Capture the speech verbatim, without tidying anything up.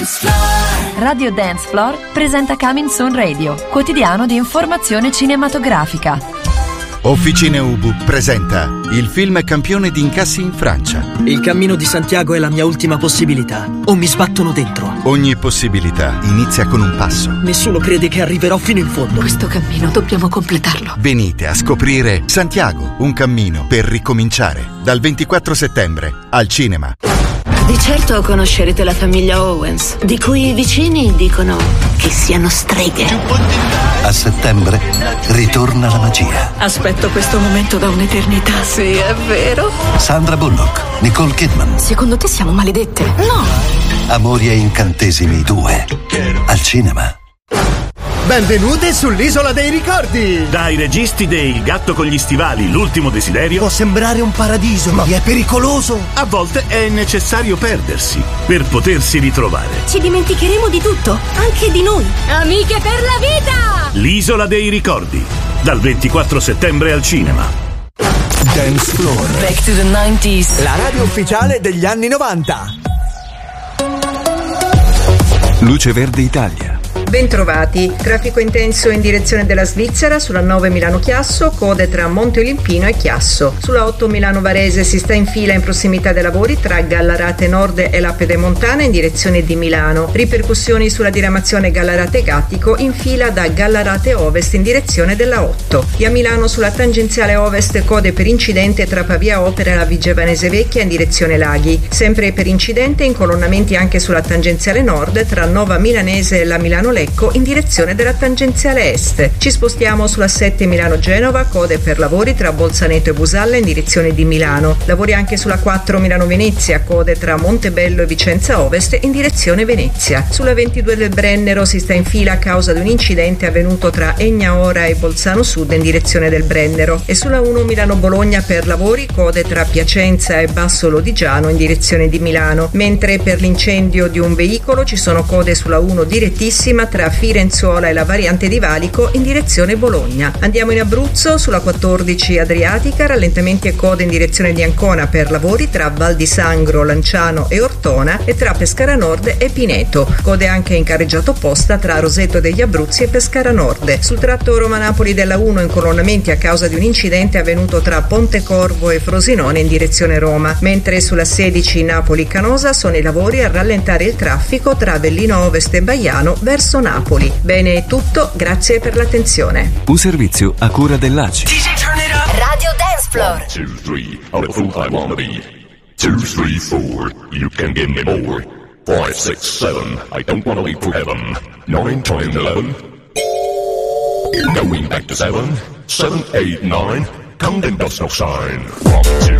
Dance Floor. Radio Dance Floor presenta Coming Soon Radio, quotidiano di informazione cinematografica. Officine Ubu presenta il film campione di incassi in Francia. Il cammino di Santiago è la mia ultima possibilità, o mi sbattono dentro. Ogni possibilità inizia con un passo. Nessuno crede che arriverò fino in fondo. Questo cammino dobbiamo completarlo. Venite a scoprire Santiago, un cammino per ricominciare, dal ventiquattro settembre al cinema. Di certo conoscerete la famiglia Owens, di cui i vicini dicono che siano streghe. A settembre ritorna la magia. Aspetto questo momento da un'eternità. Sì, è vero. Sandra Bullock, Nicole Kidman. Secondo te siamo maledette? No. Amori e incantesimi due. Al cinema. Benvenute sull'Isola dei Ricordi! Dai registi dei Il gatto con gli stivali, l'ultimo desiderio. Può sembrare un paradiso, ma è pericoloso. A volte è necessario perdersi per potersi ritrovare. Ci dimenticheremo di tutto, anche di noi. Amiche per la vita! L'Isola dei Ricordi, dal ventiquattro settembre al cinema. Dance Floor. Back to the nineties. La radio ufficiale degli anni novanta. Luce Verde Italia. Bentrovati. Traffico intenso in direzione della Svizzera sulla nove Milano-Chiasso, code tra Monte Olimpino e Chiasso. Sulla otto Milano-Varese si sta in fila in prossimità dei lavori tra Gallarate Nord e la Pedemontana in direzione di Milano. Ripercussioni sulla diramazione Gallarate-Gattico in fila da Gallarate Ovest in direzione della otto. E a Milano sulla tangenziale Ovest code per incidente tra Pavia Opera e la Vigevanese Vecchia in direzione Laghi. Sempre per incidente incolonnamenti anche sulla tangenziale Nord tra Nova Milanese e la Milano Lecco in direzione della tangenziale est. Ci spostiamo sulla sette Milano-Genova, code per lavori tra Bolzaneto e Busalla in direzione di Milano. Lavori anche sulla quattro Milano-Venezia, code tra Montebello e Vicenza Ovest in direzione Venezia. Sulla ventidue del Brennero si sta in fila a causa di un incidente avvenuto tra Egnaora e Bolzano Sud in direzione del Brennero. E sulla uno Milano-Bologna per lavori, code tra Piacenza e Basso Lodigiano in direzione di Milano. Mentre per l'incendio di un veicolo ci sono code sulla uno direttissima tra Firenzuola e la variante di Valico in direzione Bologna. Andiamo in Abruzzo sulla quattordici Adriatica, rallentamenti e code in direzione di Ancona per lavori tra Val di Sangro, Lanciano e Ortona e tra Pescara Nord e Pineto. Code anche in carreggiata opposta tra Roseto degli Abruzzi e Pescara Nord. Sul tratto Roma-Napoli della uno incolonnamenti a causa di un incidente avvenuto tra Pontecorvo e Frosinone in direzione Roma, mentre sulla sedici Napoli-Canosa sono i lavori a rallentare il traffico tra Avellino Ovest e Baiano verso Napoli. Bene, è tutto, grazie per l'attenzione. Un servizio a cura dell'A C I. Radio Dance Floor. One, two, three, I'm the fool I wanna be. Two, three, four, you can give me more. Five, six, seven, I don't wanna leave for heaven. Nine, ten, eleven. Going back to seven. Seven, eight, nine. Come then, does no sign. One, two.